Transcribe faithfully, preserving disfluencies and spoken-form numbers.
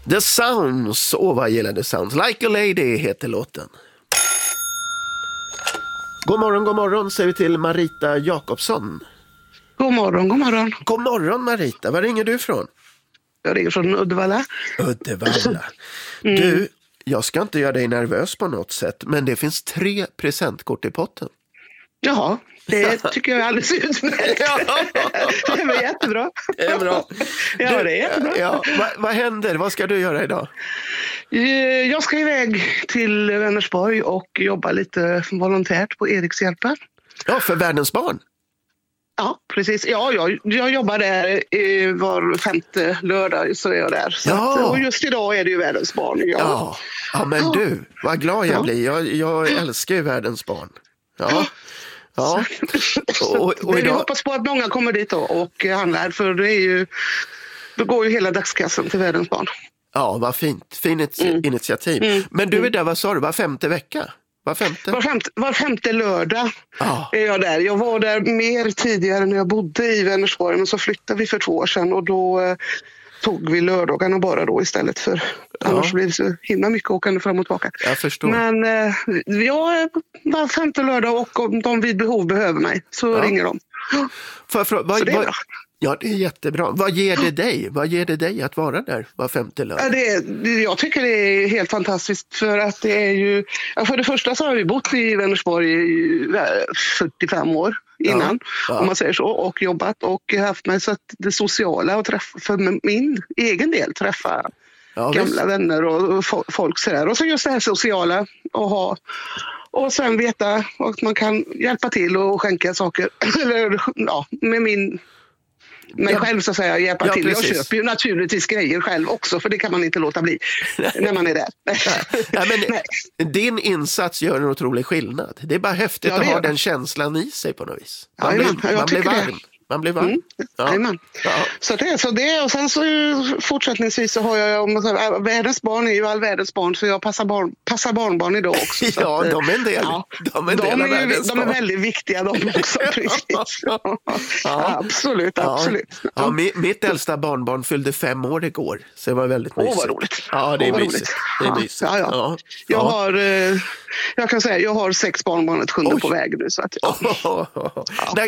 The Sounds, åh vad gillar The Sounds. Like a Lady heter låten. God morgon, god morgon säger vi till Marita Jakobsson. God morgon, god morgon. God morgon Marita, var ringer du ifrån? Jag ringer från Uddevalla. Uddevalla. Mm. Du, jag ska inte göra dig nervös på något sätt, men det finns tre presentkort i potten. Jaha, det tycker jag är alldeles utmärkt. Det var jättebra. Det är bra. Ja, du, det är jättebra. Ja, vad, vad händer? Vad ska du göra idag? Jag ska iväg till Vänersborg och jobba lite volontärt på Erikshjälpen. Ja, för Världens barn. Ja, precis. Ja, jag, jag jobbar där eh, var femte lördag, så är jag där. Så ja. att, och just idag är det ju Världens barn. Ja, ja. ja men ja. Du, vad glad jag ja. blir. Jag, jag älskar ju Världens barn. Ja. Ja. Och, och idag... Vi hoppas på att många kommer dit då och handlar, för det är ju, då går ju hela dagskassen till Världens barn. Ja, vad fint. Fint mm. initiativ. Mm. Men du är där, vad sa du, var femte vecka? Var femte? Var femte, var femte lördag ah. är jag där. Jag var där mer tidigare när jag bodde i Vänersborg, men så flyttade vi för två år sedan och då eh, tog vi lördagarna bara då istället för ja. annars blir det så himla mycket åkande fram och tillbaka. Jag förstår. Men eh, jag var femte lördag och om de vid behov behöver mig så ja. ringer de. För, för, vad, så det är vad, bra. Ja, det är jättebra. Vad ger det dig? Vad ger det dig att vara där var femte lördag? Ja, det är, jag tycker det är helt fantastiskt för att det är ju... För det första så har vi bott i Vänersborg i fyrtiofem år innan, ja, ja. om man säger så, och jobbat och haft med så att det sociala och träffa, för min egen del träffa ja, gamla visst. vänner och folk sådär. Och så just det här sociala och ha... Och sen veta att man kan hjälpa till och skänka saker eller, ja, med min... Men ja. själv så säger jag hjälpa ja, till. Precis. Jag köper ju naturligtvis grejer själv också, för det kan man inte låta bli när man är där. Ja, men din insats gör en otrolig skillnad. Det är bara häftigt ja, att ha den känslan i sig på något vis. Man ja, blir, man blir varm. Man blir varm. Mm. Ja. Ja. Så det så det och sen så fortsättningsvis så har jag om säger, världens barn är ju all världens barn, så jag passar barn passar barnbarn idag också. Så ja, att, de är en del. Ja, de är, en del de, av är ju, de är barn. väldigt viktiga de också precis. Ja. Ja, absolut, absolut. Ja. Ja, mitt, mitt äldsta barnbarn fyllde fem år igår, så det var väldigt mysigt. Åh, vad roligt. Ja, det är Åh, mysigt. Det är mysigt. Ja, ja. Ja. Jag ja. har jag kan säga jag har sex barnbarn, ett sjunde Oj. på väg nu så att ja. oh, oh, oh. Ja. När,